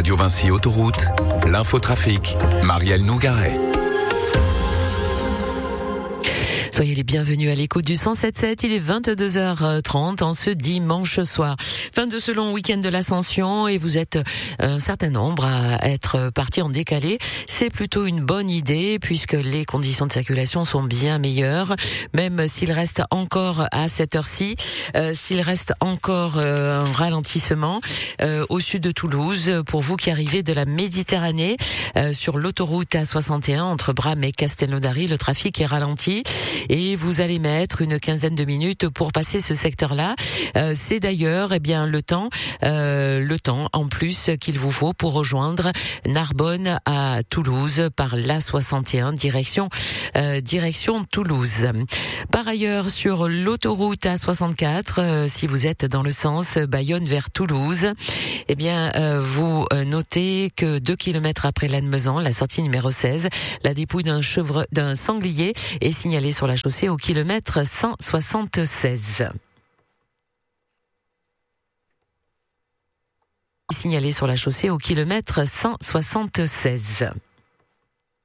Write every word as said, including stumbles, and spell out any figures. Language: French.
Radio Vinci Autoroute, l'infotrafic, Marielle Nougaret. Soyez les bienvenus à l'écoute du cent sept sept, il est vingt-deux heures trente en ce dimanche soir. Fin de ce long week-end de l'Ascension et vous êtes un certain nombre à être partis en décalé. C'est plutôt une bonne idée puisque les conditions de circulation sont bien meilleures, même s'il reste encore à cette heure-ci, euh, s'il reste encore euh, un ralentissement euh, au sud de Toulouse. Pour vous qui arrivez de la Méditerranée, euh, sur l'autoroute A soixante et un entre Bram et Castelnaudary, le trafic est ralenti. Et vous allez mettre une quinzaine de minutes pour passer ce secteur-là. Euh, c'est d'ailleurs, eh bien, le temps, euh, le temps en plus qu'il vous faut pour rejoindre Narbonne à Toulouse par l'A soixante et un direction, euh, direction Toulouse. Par ailleurs, sur l'autoroute A soixante-quatre, euh, si vous êtes dans le sens Bayonne vers Toulouse, eh bien, euh, vous notez que deux kilomètres après Lannemezan, la sortie numéro seize, la dépouille d'un chevre, d'un sanglier est signalée sur la chaussée au kilomètre cent soixante-seize. Signalé sur la chaussée au kilomètre cent soixante-seize.